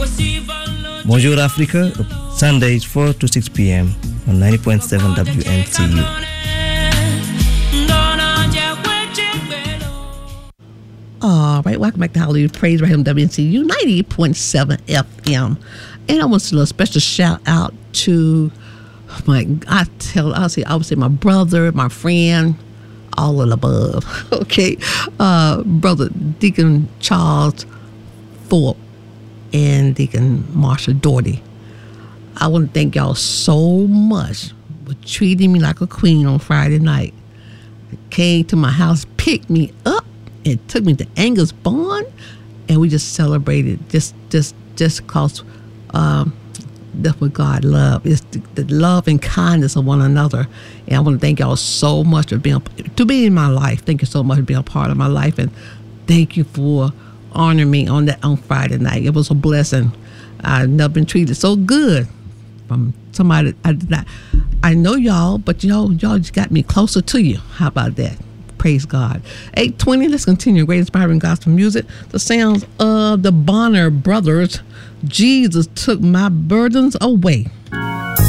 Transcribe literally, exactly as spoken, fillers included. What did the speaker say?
Bonjour Africa, Sundays four to six p.m. on ninety point seven W N C U. All right, welcome back to Hallelujah Praise right here on W N C U ninety point seven F M. And I want to do a special shout out to my, I tell, I'll say, I would say my brother, my friend, all of the above. Okay, uh, brother Deacon Charles Thorpe and Deacon Marsha Doherty. I want to thank y'all so much for treating me like a queen on Friday night. They came to my house, picked me up, and took me to Angus Bond, and we just celebrated just just just cause um, that's what God loves. It's the, the love and kindness of one another. And I want to thank y'all so much for being to be in my life. Thank you so much for being a part of my life, and thank you for honoring me on that on Friday night. It was a blessing. I've never been treated so good from somebody. I did not. I know y'all, but y'all y'all just got me closer to you. How about that? Praise God. eight twenty, let's continue. Great inspiring gospel music. The sounds of the Bonner Brothers. Jesus took my burdens away.